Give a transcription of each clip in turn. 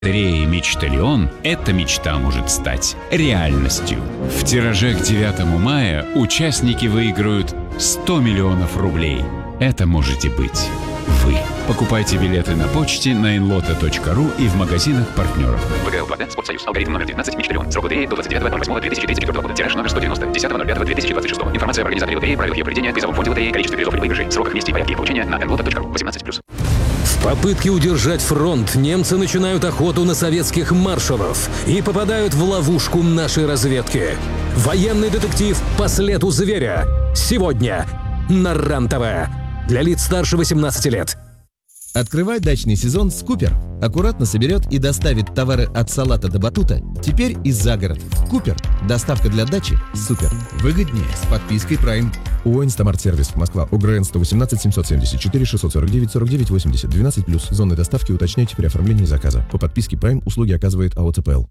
лотереи «Мечталион» эта мечта может стать реальностью. В тираже к 9 мая участники выиграют 100 миллионов рублей. Это можете быть вы. Покупайте билеты на почте, на inloto.ru и в магазинах партнеров. ВГЛ Плата, Спортсоюз, алгоритм номер 19, «Мечталион». Срок лотереи до 29.08.2034 года. Тираж номер 190, 10.05.2026. Информация об организаторе лотереи, правилах ее проведения, призовом фонде лотереи, количестве призов и выигрышей, сроках, месте и порядке их получения на inloto.ru. 18+. В попытке удержать фронт немцы начинают охоту на советских маршалов и попадают в ловушку нашей разведки. Военный детектив «По следу зверя». Сегодня на РЕН-ТВ. Для лиц старше 18 лет. Открывай дачный сезон с Купер. Аккуратно соберет и доставит товары от салата до батута. Теперь и за город. Купер. Доставка для дачи. Супер. Выгоднее с подпиской Prime. ООО «Инстамарт-сервис», Москва, УГРН 118 774 649 49 80, 12+. Зоны доставки уточняйте при оформлении заказа. По подписке Prime услуги оказывает АО ЦПЛ.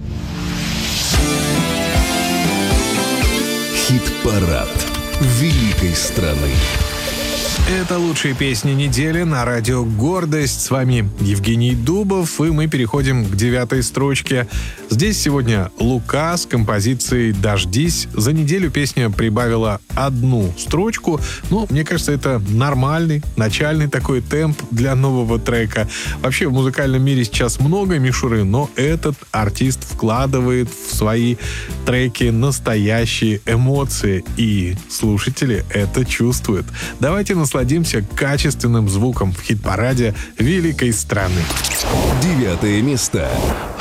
Хит-парад великой страны. Это лучшие песни недели на радио «Гордость». С вами Евгений Дубов, и мы переходим к 9-й строчке. Здесь сегодня Лука с композицией «Дождись». За неделю песня прибавила 1 строчку. Ну, мне кажется, это нормальный, начальный такой темп для нового трека. Вообще, в музыкальном мире сейчас много мишуры, но этот артист вкладывает в свои треки настоящие эмоции, и слушатели это чувствуют. Давайте насладимся качественным звуком в хит-параде великой страны. 9 место.